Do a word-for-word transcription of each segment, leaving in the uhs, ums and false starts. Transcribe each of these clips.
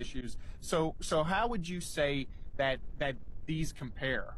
issues. So, so how would you say that that these compare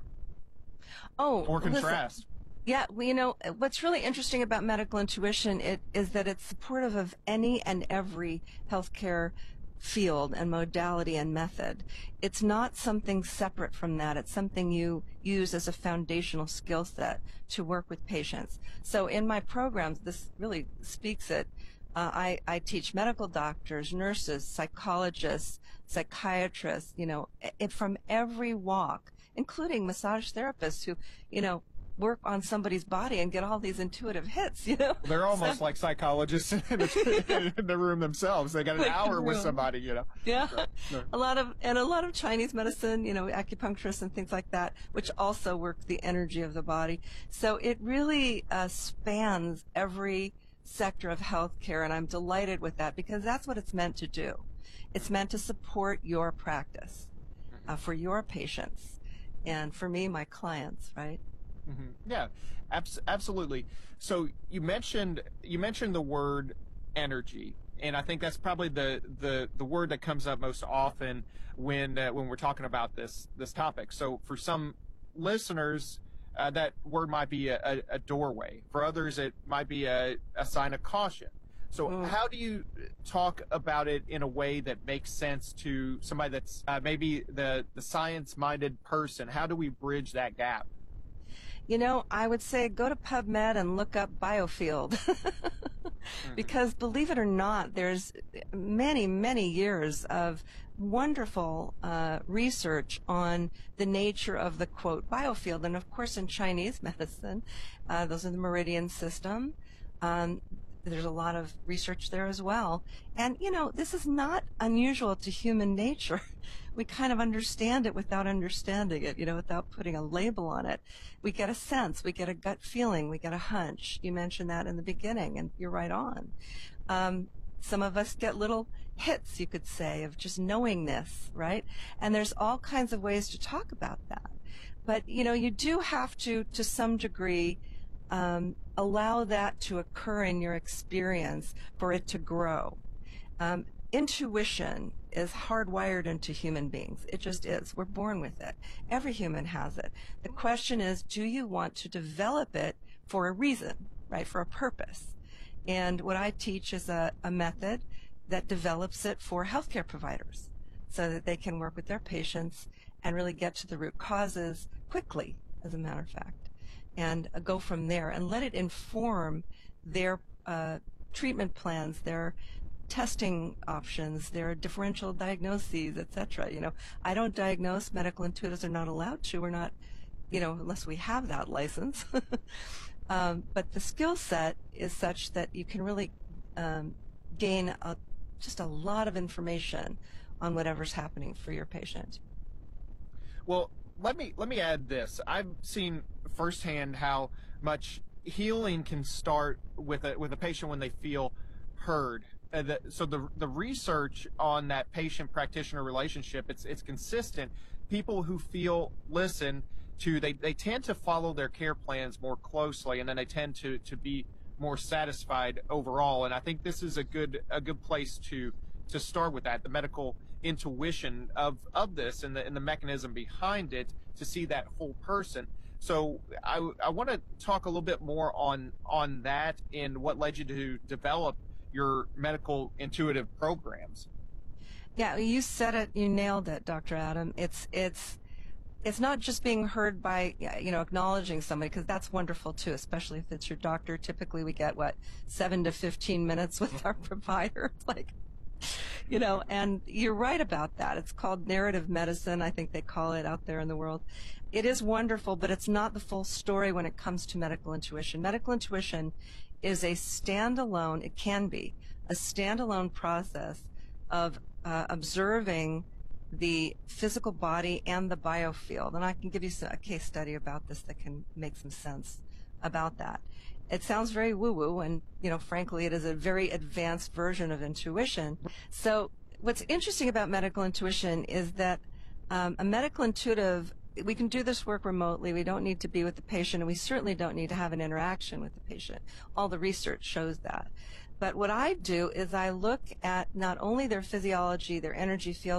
Oh, or listen, contrast? yeah, well, you know, what's really interesting about medical intuition it, is that it's supportive of any and every healthcare field and modality and method. It's not something separate from that. It's something you use as a foundational skill set to work with patients. So in my programs, this really speaks it. Uh, I, I teach medical doctors, nurses, psychologists, psychiatrists, you know, it, from every walk, including massage therapists who, you know, work on somebody's body and get all these intuitive hits, you know. They're almost So, like psychologists in the, in the room themselves. They got an hour with somebody, you know. yeah. Right. No. A lot of, and a lot of Chinese medicine, you know, acupuncturists and things like that, which also work the energy of the body. So it really uh, spans every sector of healthcare, and I'm delighted with that because that's what it's meant to do. It's meant to support your practice uh, for your patients and for me, my clients, right? Mm-hmm. Yeah, abs- absolutely. So you mentioned you mentioned the word energy, and I think that's probably the the, the word that comes up most often when uh, when we're talking about this this topic. So for some listeners, uh, that word might be a, a, a doorway. For others, it might be a, a sign of caution. So Mm. how do you talk about it in a way that makes sense to somebody that's uh, maybe the the science-minded person? How do we bridge that gap? You know, I would say go to PubMed and look up biofield. Because believe it or not, there's many, many years of wonderful uh, research on the nature of the, quote, biofield. And of course, in Chinese medicine, uh, those are the meridian system. Um, there's a lot of research there as well. And, you know, this is not unusual to human nature. We kind of understand it without understanding it, you know, without putting a label on it. We get a sense, we get a gut feeling, we get a hunch. You mentioned that in the beginning, and you're right on. Um, some of us get little hits, you could say, of just knowing this, right? And there's all kinds of ways to talk about that. But, you know, you do have to, to some degree, um, allow that to occur in your experience for it to grow. Um, intuition is hardwired into human beings. It just is. We're born with it. Every human has it. The question is, do you want to develop it for a reason, right, for a purpose? And what I teach is a, a method that develops it for healthcare providers so that they can work with their patients and really get to the root causes quickly, as a matter of fact, and uh, go from there and let it inform their uh, treatment plans, their testing options, their differential diagnoses, et cetera. You know, I don't diagnose. Medical intuitives are not allowed to. We're not, you know, unless we have that license. um, but the skill set is such that you can really um, gain a, just a lot of information on whatever's happening for your patient. Well, let me let me add this. I've seen firsthand how much healing can start with a with a patient when they feel heard. Uh, the, so the the research on that patient practitioner relationship, it's it's consistent. People who feel listened to, they they tend to follow their care plans more closely, and then they tend to to be more satisfied overall. And I think this is a good a good place to to start with that, the medical intuition of of this and the and the mechanism behind it, to see that whole person. So I I want to talk a little bit more on on that and what led you to develop your medical intuitive programs. Yeah, you said it. You nailed it, Doctor Adam. It's it's it's not just being heard by, you know, acknowledging somebody, because that's wonderful too, especially if it's your doctor. Typically, we get what seven to fifteen minutes with our provider. It's like, you know, and you're right about that. It's called narrative medicine, I think they call it out there in the world. It is wonderful, but it's not the full story when it comes to medical intuition. Medical intuition is a standalone, it can be, a standalone process of uh, observing the physical body and the biofield. And I can give you a case study about this that can make some sense about that. It sounds very woo-woo, and, you know, frankly, it is a very advanced version of intuition. So what's interesting about medical intuition is that um, a medical intuitive, we can do this work remotely. We don't need to be with the patient, and we certainly don't need to have an interaction with the patient. All the research shows that. But what I do is I look at not only their physiology, their energy field,